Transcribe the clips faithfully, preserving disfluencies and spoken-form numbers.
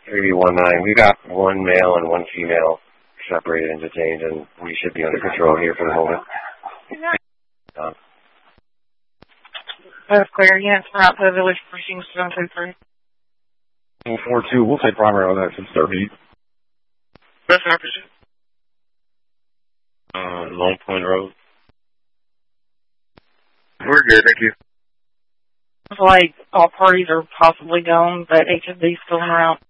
three one nine. We got one male and one female separated and detained, and we should be under control here for the moment. Um, That's clear. Yes, we're out to the village precinct seven two three. four two, we'll take primary on that since thirty. That's our pursuit. uh, Long Point Road. We're good, thank you. It's like all parties are possibly gone, but H S D's still en route.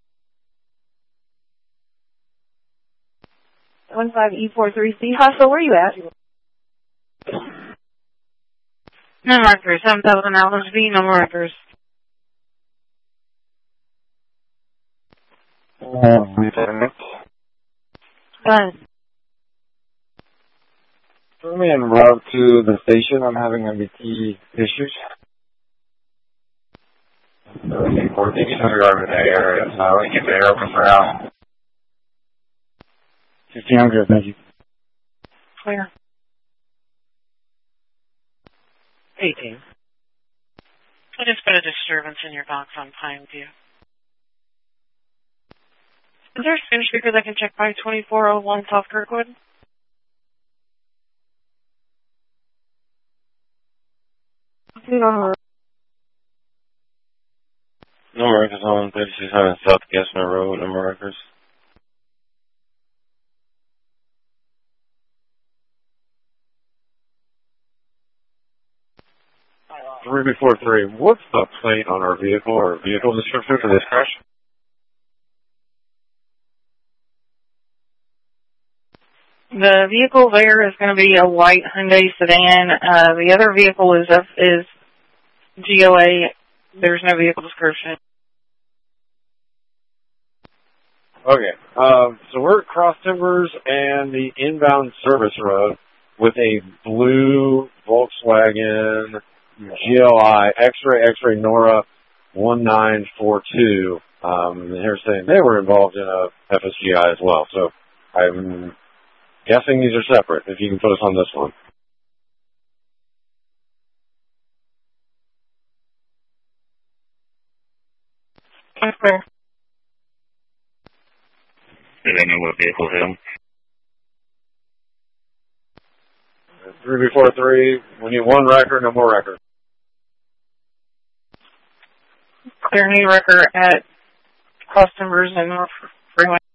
one five E four three C. Hostel, where are you at? No records. seven thousand Allen's V, no more records. Uh, Done. Throw me en route to the station. I'm having M B T issues. We're taking over in that area, so I want to get there open for out. fifteen, I'm good, thank you. Clear. eighteen. I just put a disturbance in your box on Pineview. Is there a spin speaker that can check by twenty-four oh one South Kirkwood? No. No records on thirty-six hundred South Gessner Road, no more records. three before three, what's the plate on our vehicle or vehicle description for this crash? The vehicle there is going to be a white Hyundai sedan. Uh, the other vehicle is F, is G O A. There's no vehicle description. Okay, um, so we're at Cross Timbers and the inbound service road with a blue Volkswagen G L I X-ray X-ray Nora one nine four two. Um, and they're saying they were involved in a F S G I as well. So I'm guessing these are separate. If you can put us on this one. That's clear. Do they know what vehicle hit them? Three before three. We need one record, no more record. Clear new record at Cross Timbers and North Freeway.